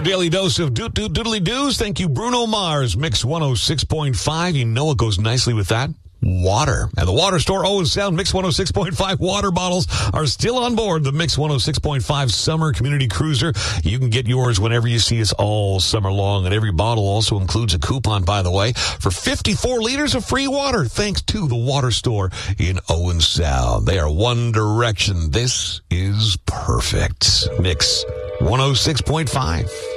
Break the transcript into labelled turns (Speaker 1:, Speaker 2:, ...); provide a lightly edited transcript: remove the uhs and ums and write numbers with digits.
Speaker 1: daily dose of doodly doos. Thank you, Bruno Mars. Mix 106.5. You know it goes nicely with that. Water. At the Water Store, Owen Sound, Mix 106.5 water bottles are still on board the Mix 106.5 Summer Community Cruiser. You can get yours whenever you see us all summer long, and every bottle also includes a coupon, by the way, for 54 liters of free water, thanks to the Water Store in Owen Sound. They are One Direction. This is perfect. Mix 106.5.